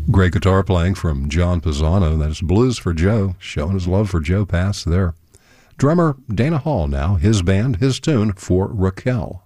Great guitar playing from John Pisano. That's Blues for Joe, showing his love for Joe Pass there. Drummer Dana Hall now, his band, his tune for Raquel.